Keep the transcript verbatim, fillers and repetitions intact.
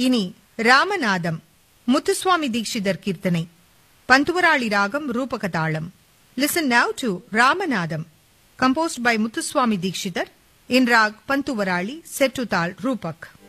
இனி ராமநாதம் முத்துசுவாமி தீட்சிதர் கீர்த்தனை. பந்துவராளி ராகம் ரூபகதாளம். Listen now to Ramanadam, composed by Muthuswami Dikshidhar in rag Pantuvarali set to tal Rupak.